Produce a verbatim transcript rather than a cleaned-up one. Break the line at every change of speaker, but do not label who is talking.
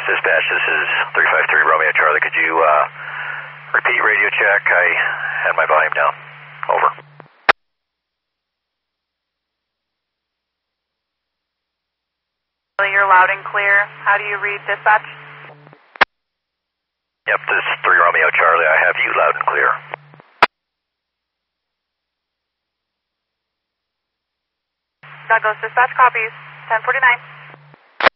Douglas Dispatch, this is three five three Romeo Charlie. Could you uh, repeat radio check? I had my volume down. Over.
You're loud and clear. How do you read dispatch?
Yep, this is three Romeo Charlie. I have you loud and clear.
Douglas Dispatch copies. ten forty-nine.